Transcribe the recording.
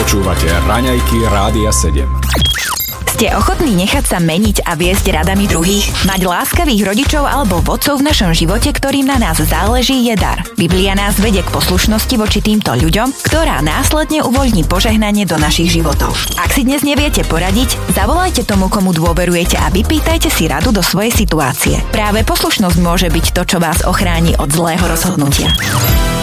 Počúvate Raňajky Rádia 7. Ste ochotní nechať sa meniť a viesť radami druhých? Mať láskavých rodičov alebo vodcov v našom živote, ktorým na nás záleží, je dar. Biblia nás vedie k poslušnosti voči týmto ľuďom, ktorá následne uvoľní požehnanie do našich životov. Ak si dnes neviete poradiť, zavolajte tomu, komu dôverujete a vypýtajte si radu do svojej situácie. Práve poslušnosť môže byť to, čo vás ochráni od zlého rozhodnutia.